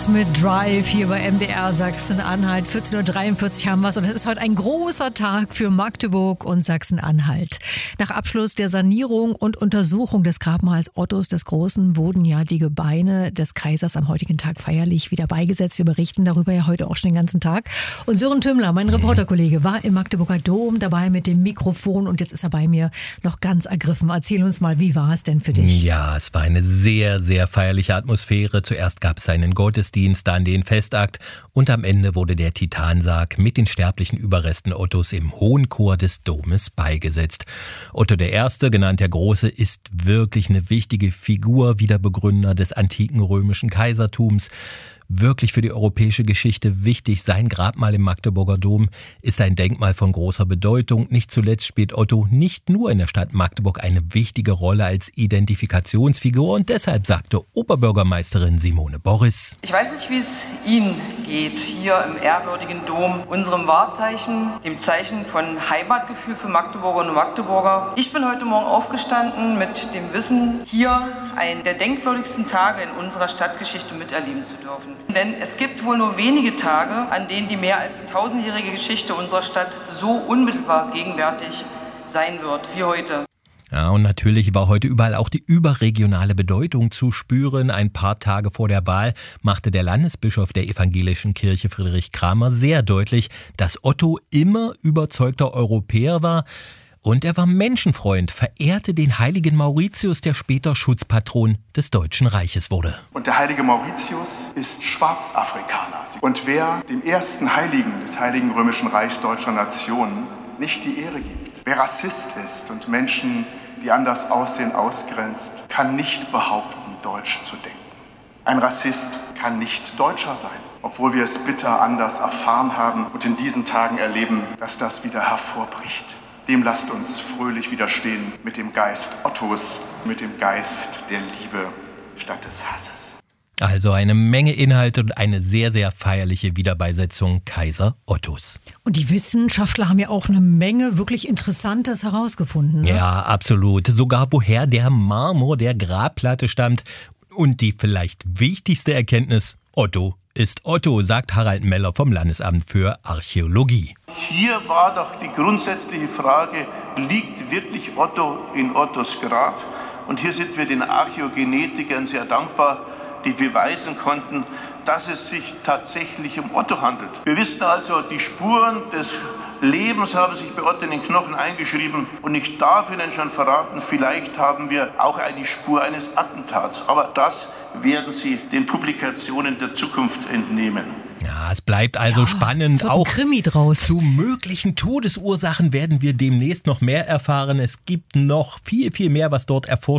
Mit Drive hier bei MDR Sachsen-Anhalt. 14.43 Uhr haben wir es und es ist heute ein großer Tag für Magdeburg und Sachsen-Anhalt. Nach Abschluss der Sanierung und Untersuchung des Grabmals Ottos des Großen wurden ja die Gebeine des Kaisers am heutigen Tag feierlich wieder beigesetzt. Wir berichten darüber ja heute auch schon den ganzen Tag. Und Sören Tümmler, mein Reporterkollege, war im Magdeburger Dom dabei mit dem Mikrofon und jetzt ist er bei mir noch ganz ergriffen. Erzähl uns mal, wie war es denn für dich? Ja, es war eine sehr, sehr feierliche Atmosphäre. Zuerst gab es einen Gottesdienst, dann den Festakt und am Ende wurde der Titansarg mit den sterblichen Überresten Ottos im hohen Chor des Domes beigesetzt. Otto I., genannt der Große, ist wirklich eine wichtige Figur, Wiederbegründer des antiken römischen Kaisertums. Wirklich für die europäische Geschichte wichtig. Sein Grabmal im Magdeburger Dom ist ein Denkmal von großer Bedeutung. Nicht zuletzt spielt Otto nicht nur in der Stadt Magdeburg eine wichtige Rolle als Identifikationsfigur und deshalb sagte Oberbürgermeisterin Simone Borris: Ich weiß nicht, wie es Ihnen geht, hier im ehrwürdigen Dom, unserem Wahrzeichen, dem Zeichen von Heimatgefühl für Magdeburgerinnen und Magdeburger. Ich bin heute Morgen aufgestanden mit dem Wissen, hier einen der denkwürdigsten Tage in unserer Stadtgeschichte miterleben zu dürfen. Denn es gibt wohl nur wenige Tage, an denen die mehr als 1000-jährige Geschichte unserer Stadt so unmittelbar gegenwärtig sein wird wie heute. Ja, und natürlich war heute überall auch die überregionale Bedeutung zu spüren. Ein paar Tage vor der Wahl machte der Landesbischof der evangelischen Kirche Friedrich Kramer sehr deutlich, dass Otto immer überzeugter Europäer war. Und er war Menschenfreund, verehrte den heiligen Mauritius, der später Schutzpatron des Deutschen Reiches wurde. Und der heilige Mauritius ist Schwarzafrikaner. Und wer dem ersten Heiligen des Heiligen Römischen Reichs deutscher Nationen nicht die Ehre gibt, wer Rassist ist und Menschen, die anders aussehen, ausgrenzt, kann nicht behaupten, Deutsch zu denken. Ein Rassist kann nicht Deutscher sein, obwohl wir es bitter anders erfahren haben und in diesen Tagen erleben, dass das wieder hervorbricht. Dem lasst uns fröhlich widerstehen mit dem Geist Ottos, mit dem Geist der Liebe statt des Hasses. Also eine Menge Inhalte und eine sehr, sehr feierliche Wiederbeisetzung Kaiser Ottos. Und die Wissenschaftler haben ja auch eine Menge wirklich Interessantes herausgefunden, ne? Ja, absolut. Sogar woher der Marmor der Grabplatte stammt. Und die vielleicht wichtigste Erkenntnis: Otto ist Otto, sagt Harald Meller vom Landesamt für Archäologie. Hier war doch die grundsätzliche Frage, liegt wirklich Otto in Ottos Grab? Und hier sind wir den Archäogenetikern sehr dankbar, die beweisen konnten, dass es sich tatsächlich um Otto handelt. Wir wissen also, die Spuren des Lebens haben sich bei Otto in den Knochen eingeschrieben. Und ich darf Ihnen schon verraten, vielleicht haben wir auch eine Spur eines Attentats. Aber das werden Sie den Publikationen der Zukunft entnehmen. Ja, es bleibt also spannend. Auch Krimi draus. Zu möglichen Todesursachen werden wir demnächst noch mehr erfahren. Es gibt noch viel, viel mehr, was dort erforscht